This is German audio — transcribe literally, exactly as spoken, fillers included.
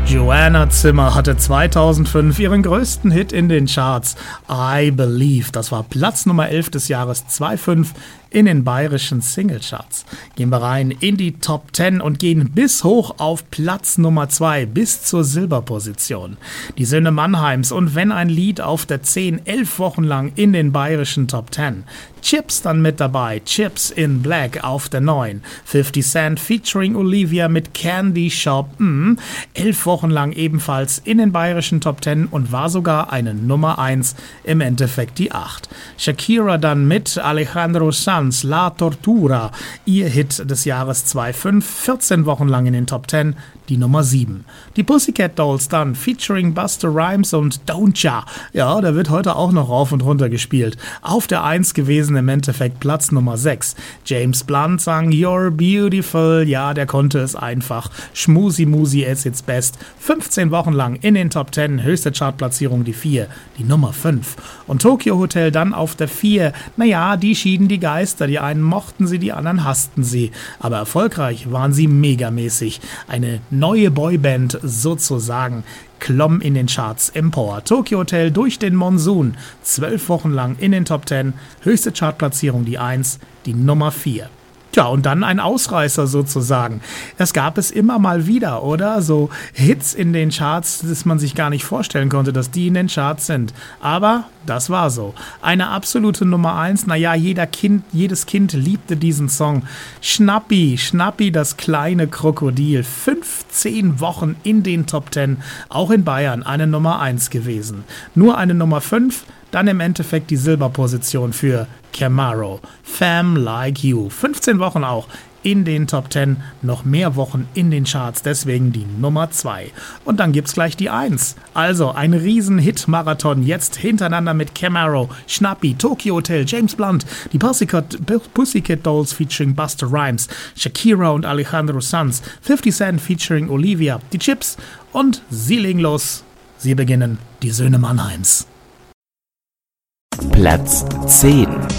Joanna Zimmer hatte zweitausendfünf ihren größten Hit in den Charts, I Believe. Das war Platz Nummer elf des Jahres zweitausendfünf in den bayerischen Singlecharts. Gehen wir rein in die Top zehn und gehen bis hoch auf Platz Nummer zwei, bis zur Silberposition. Die Söhne Mannheims und Wenn ein Lied auf der zehn, elf Wochen lang in den bayerischen Top zehn. Chips dann mit dabei, Chips in Black auf der neun. fifty Cent featuring Olivia mit Candy Shop, mm, elf Wochen lang ebenfalls in den bayerischen Top zehn und war sogar eine Nummer eins, im Endeffekt die acht. Shakira dann mit Alejandro Sanz, La Tortura, ihr Hit des Jahres zweitausendfünf, vierzehn Wochen lang in den Top zehn, die Nummer sieben. Die Pussycat Dolls dann featuring Busta Rhymes und Don't Ya, ja, der wird heute auch noch rauf und runter gespielt. Auf der eins gewesen, im Endeffekt Platz Nummer sechs. James Blunt sang You're Beautiful, ja, der konnte es einfach. Schmusi Musi at its best. fünfzehn Wochen lang in den Top zehn, höchste Chartplatzierung die vier, die Nummer fünf. Und Tokyo Hotel dann auf der vier. Naja, die schieden die Geister, die einen mochten sie, die anderen hassten sie. Aber erfolgreich waren sie megamäßig. Eine neue Boyband sozusagen klomm in den Charts empor. Tokyo Hotel durch den Monsun, zwölf Wochen lang in den Top zehn, höchste Chartplatzierung die eins, die Nummer vier. Tja, und dann ein Ausreißer sozusagen. Das gab es immer mal wieder, oder? So Hits in den Charts, dass man sich gar nicht vorstellen konnte, dass die in den Charts sind. Aber das war so. Eine absolute Nummer eins. Naja, jeder Kind, jedes Kind liebte diesen Song. Schnappi, Schnappi, das kleine Krokodil. fünfzehn Wochen in den Top zehn. Auch in Bayern eine Nummer eins gewesen. Nur eine Nummer fünf. Dann im Endeffekt die Silberposition für Camaro. Fam Like You. fünfzehn Wochen auch in den Top zehn. Noch mehr Wochen in den Charts. Deswegen die Nummer zwei. Und dann gibt's gleich die eins. Also ein riesen Hit-Marathon. Jetzt hintereinander mit Camaro, Schnappi, Tokyo Hotel, James Blunt, die Pussycat, Pussycat Dolls featuring Busta Rhymes, Shakira und Alejandro Sanz, fifty Cent featuring Olivia, die Chips und sie legen los. Sie beginnen, die Söhne Mannheims. Platz zehn.